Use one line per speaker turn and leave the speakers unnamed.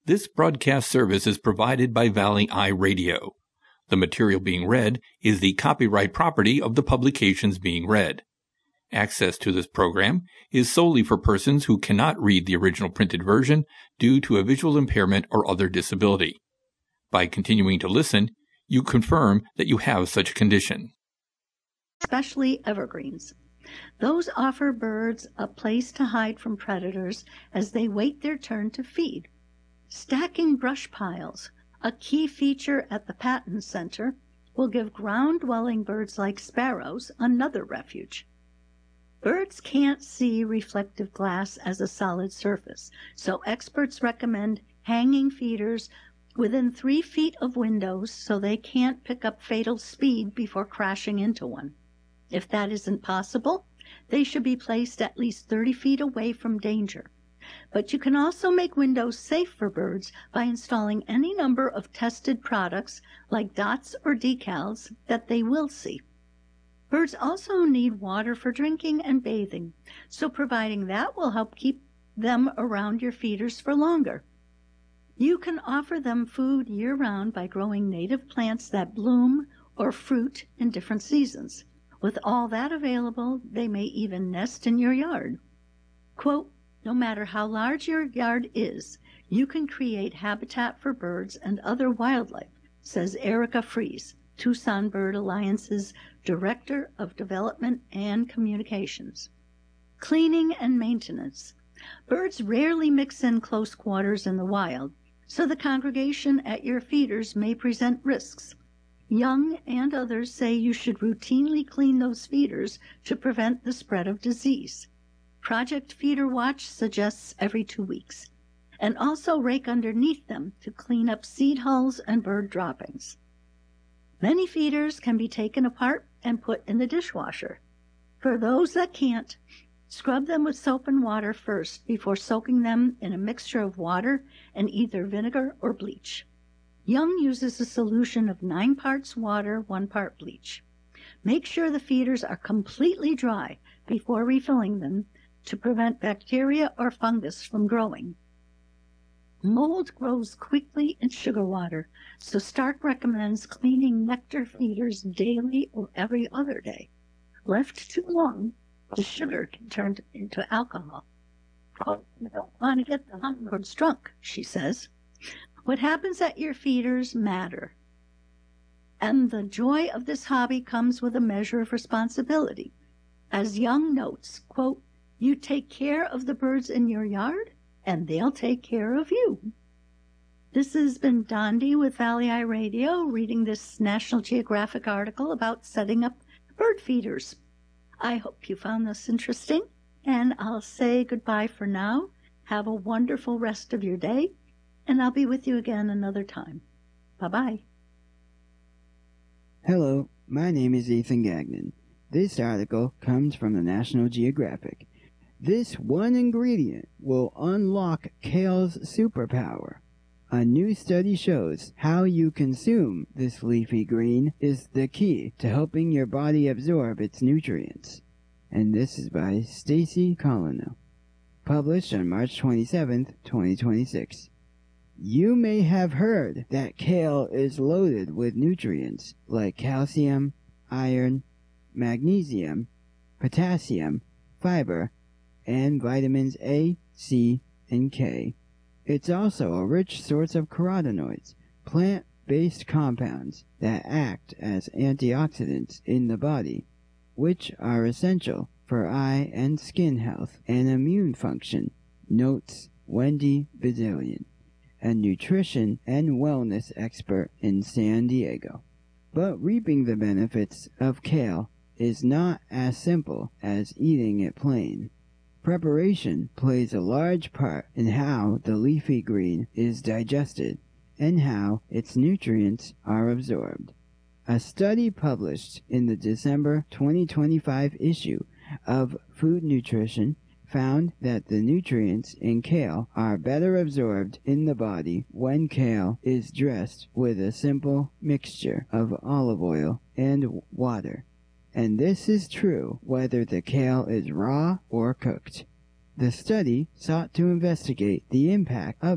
This broadcast service is provided by Valley Eye Radio. The material being read is the copyright property of the publications being read. Access to this program is solely for persons who cannot read the original printed version due to a visual impairment or other disability. By continuing to listen, you confirm that you have such a condition.
Especially evergreens. Those offer birds a place to hide from predators as they wait their turn to feed. Stacking brush piles, a key feature at the Patton Center, will give ground-dwelling birds like sparrows another refuge. Birds can't see reflective glass as a solid surface, so experts recommend hanging feeders within 3 feet of windows so they can't pick up fatal speed before crashing into one. If that isn't possible, they should be placed at least 30 feet away from danger. But you can also make windows safe for birds by installing any number of tested products like dots or decals that they will see. Birds also need water for drinking and bathing, so providing that will help keep them around your feeders for longer. You can offer them food year-round by growing native plants that bloom or fruit in different seasons. With all that available, they may even nest in your yard. Quote, "No matter how large your yard is, you can create habitat for birds and other wildlife," says Erica Fries, Tucson Bird Alliance's Director of Development and Communications. Cleaning and maintenance. Birds rarely mix in close quarters in the wild, so the congregation at your feeders may present risks. Young and others say you should routinely clean those feeders to prevent the spread of disease. Project Feeder Watch suggests every 2 weeks, and also rake underneath them to clean up seed hulls and bird droppings. Many feeders can be taken apart and put in the dishwasher. For those that can't, scrub them with soap and water first before soaking them in a mixture of water and either vinegar or bleach. Young uses a solution of 9 parts water, 1 part bleach. Make sure the feeders are completely dry before refilling them to prevent bacteria or fungus from growing. Mold grows quickly in sugar water, so Stark recommends cleaning nectar feeders daily or every other day. Left too long, the sugar can turn into alcohol. "Oh, you don't want to get the hummingbirds drunk," she says. What happens at your feeders matter. And the joy of this hobby comes with a measure of responsibility. As Young notes, quote, "You take care of the birds in your yard, and they'll take care of you." This has been Dondi with Valley Eye Radio reading this National Geographic article about setting up bird feeders. I hope you found this interesting, and I'll say goodbye for now. Have a wonderful rest of your day, and I'll be with you again another time. Bye-bye.
Hello, my name is Ethan Gagnon. This article comes from the National Geographic. This one ingredient will unlock kale's superpower. A new study shows how you consume this leafy green is the key to helping your body absorb its nutrients. And this is by Stacy Colino. Published on March 27th, 2026. You may have heard that kale is loaded with nutrients like calcium, iron, magnesium, potassium, fiber, and vitamins A, C, and K. It's also a rich source of carotenoids, plant-based compounds that act as antioxidants in the body, which are essential for eye and skin health and immune function, notes Wendy Bazillion, a nutrition and wellness expert in San Diego. But reaping the benefits of kale is not as simple as eating it plain. Preparation plays a large part in how the leafy green is digested and how its nutrients are absorbed. A study published in the December 2025 issue of Food Nutrition found that the nutrients in kale are better absorbed in the body when kale is dressed with a simple mixture of olive oil and water. And this is true whether the kale is raw or cooked. The study sought to investigate the impact of